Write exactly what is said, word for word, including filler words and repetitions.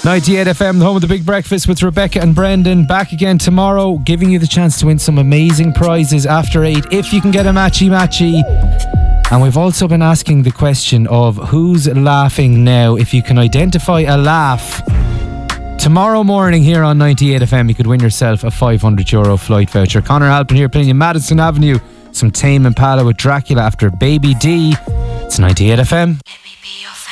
ninety-eight F M, the home of the Big Breakfast with Rebecca and Brendan. Back again tomorrow, giving you the chance to win some amazing prizes after eight if you can get a matchy matchy. And we've also been asking the question of who's laughing now. If you can identify a laugh tomorrow morning here on ninety-eight F M, you could win yourself a five hundred euro flight voucher. Connor Halpin here playing you Madison Avenue, some Tame Impala with Dracula after Baby D. It's ninety-eight F M. Let me be your